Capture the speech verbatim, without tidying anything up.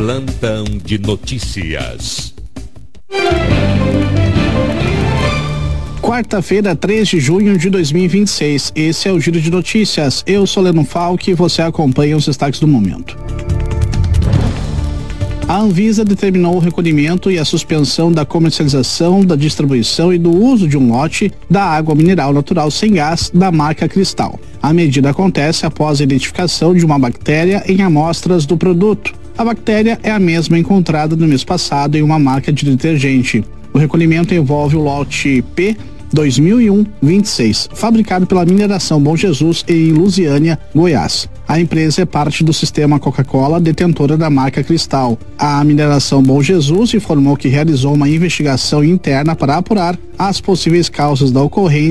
Plantão de notícias. Quarta-feira, três de junho de dois mil e vinte e seis. Esse é o Giro de Notícias. Eu sou Leno Falck e você acompanha os destaques do momento. A Anvisa determinou o recolhimento e a suspensão da comercialização, da distribuição e do uso de um lote da água mineral natural sem gás da marca Cristal. A medida acontece após a identificação de uma bactéria em amostras do produto. A bactéria é a mesma encontrada no mês passado em uma marca de detergente. O recolhimento envolve o lote P dois mil e um vinte e seis, fabricado pela Mineração Bom Jesus em Lusiânia, Goiás. A empresa é parte do sistema Coca-Cola, detentora da marca Cristal. A Mineração Bom Jesus informou que realizou uma investigação interna para apurar as possíveis causas da ocorrência